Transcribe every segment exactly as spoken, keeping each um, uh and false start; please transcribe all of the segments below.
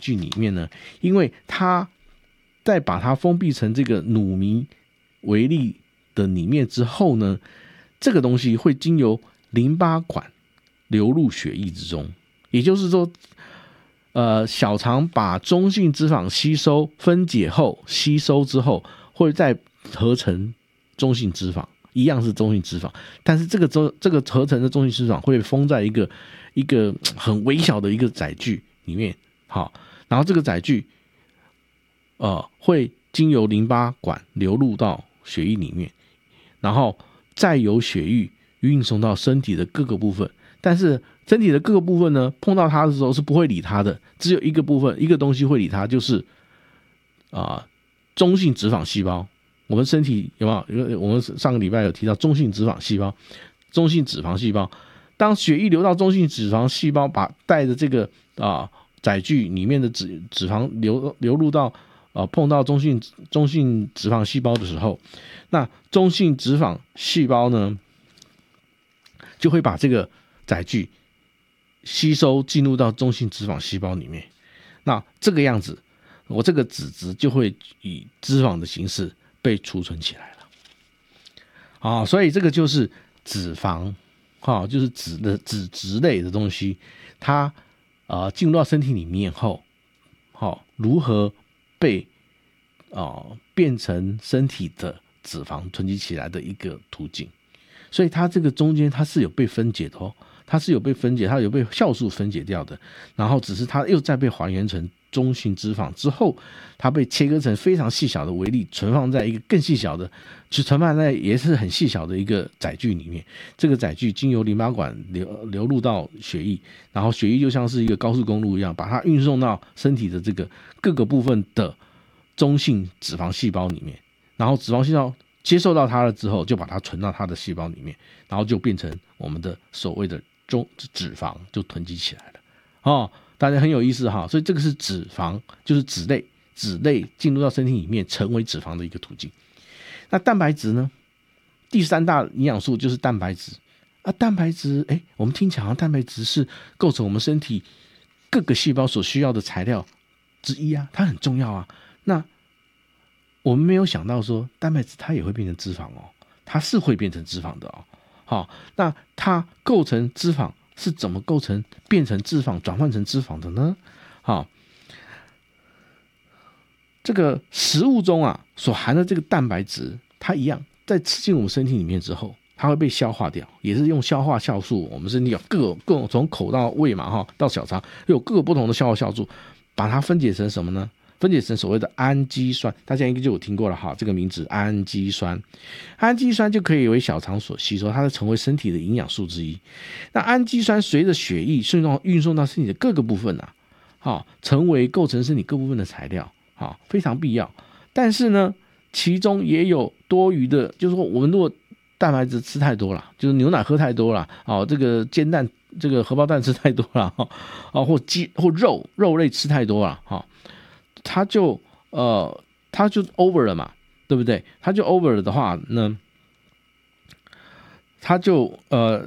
具里面呢，因为它在把它封闭成这个乳糜微粒的里面之后呢，这个东西会经由淋巴管流入血液之中，也就是说，呃，小肠把中性脂肪吸收分解后，吸收之后会再合成中性脂肪，一样是中性脂肪，但是这个这个合成的中性脂肪会封在一个一个很微小的一个载具里面，好，然后这个载具呃会经由淋巴管流入到血液里面，然后再由血液运送到身体的各个部分，但是身体的各个部分呢，碰到它的时候是不会理它的，只有一个部分一个东西会理它，就是啊、呃、中性脂肪细胞。我们身体有没有？因为我们上个礼拜有提到中性脂肪细胞，中性脂肪细胞，当血液流到中性脂肪细胞，把带着这个啊、呃、载具里面的脂脂肪流流入到呃碰到中性中性脂肪细胞的时候，那中性脂肪细胞呢就会把这个载具吸收进入到中性脂肪细胞里面，那这个样子，我这个脂质就会以脂肪的形式被储存起来了。啊，所以这个就是脂肪，哈，就是脂的脂质类的东西，它呃进入到身体里面后，好，如何被呃变成身体的脂肪囤积起来的一个途径。所以它这个中间它是有被分解的哦，它是有被分解，它有被酵素分解掉的，然后只是它又再被还原成中性脂肪之后，它被切割成非常细小的微粒，存放在一个更细小的，就存放在也是很细小的一个载具里面。这个载具经由淋巴管流流入到血液，然后血液就像是一个高速公路一样，把它运送到身体的这个各个部分的中性脂肪细胞里面，然后脂肪细胞接受到它了之后，就把它存到它的细胞里面，然后就变成我们的所谓的中脂肪，就囤积起来了。哦，大家很有意思哈，所以这个是脂肪，就是脂类，脂类进入到身体里面成为脂肪的一个途径。那蛋白质呢？第三大营养素就是蛋白质啊，蛋白质，哎，我们听起来好像蛋白质是构成我们身体各个细胞所需要的材料之一啊，它很重要啊。那我们没有想到说，蛋白质它也会变成脂肪哦，它是会变成脂肪的哦。好，那它构成脂肪是怎么构成变成脂肪转换成脂肪的呢？好，这个食物中啊所含的这个蛋白质，它一样在吃进我们身体里面之后，它会被消化掉，也是用消化酵素，我们身体有各各种从口到胃嘛哈，到小肠有各个不同的消化酵素，把它分解成什么呢？分解成所谓的氨基酸，大家应该就有听过了哈，这个名字氨基酸，氨基酸就可以为小肠所吸收，它会成为身体的营养素之一。那氨基酸随着血液顺送运送到身体的各个部分啊，好，成为构成身体各部分的材料，好，非常必要。但是呢，其中也有多余的，就是说我们如果蛋白质吃太多了，就是牛奶喝太多了，哦，这个煎蛋、这个荷包蛋吃太多了，哦，或鸡或肉肉类吃太多了，哈。它就呃，它就 over 了嘛，对不对？它就 over 了的话呢，它就呃，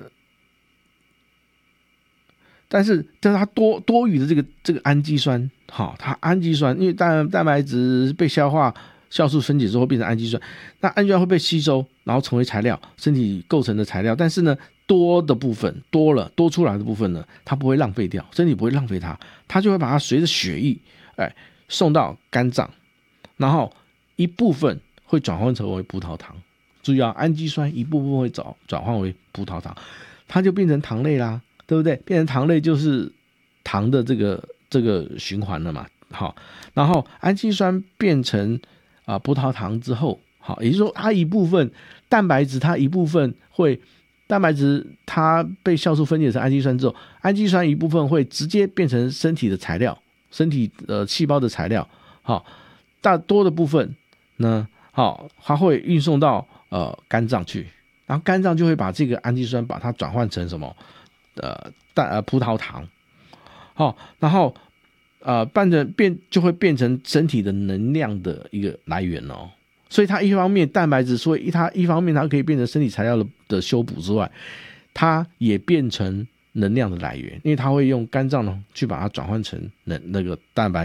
但是但是它多多余的这个这个氨基酸，好，它氨基酸因为蛋蛋白质被消化酵素分解之后变成氨基酸，那氨基酸会被吸收，然后成为材料，身体构成的材料。但是呢，多的部分多了多出来的部分呢，它不会浪费掉，身体不会浪费它，它就会把它随着血液，哎。送到肝脏，然后一部分会转换成为葡萄糖。注意啊，氨基酸一部分会转转换为葡萄糖，它就变成糖类啦，对不对？变成糖类就是糖的这个这个循环了嘛。好，然后氨基酸变成啊、呃、葡萄糖之后，好，也就是说它一部分蛋白质，它一部分会蛋白质它被酵素分解成氨基酸之后，氨基酸一部分会直接变成身体的材料。身体呃细胞的材料，好，大多的部分呢，好，它会运送到呃肝脏去，然后肝脏就会把这个氨基酸把它转换成什么呃蛋呃葡萄糖，好，然后呃变成变就会变成身体的能量的一个来源哦。所以它一方面蛋白质，所以它一方面它可以变成身体材料 的, 的修补之外，它也变成能量的来源，因为它会用肝脏呢去把它转换成那那个蛋白。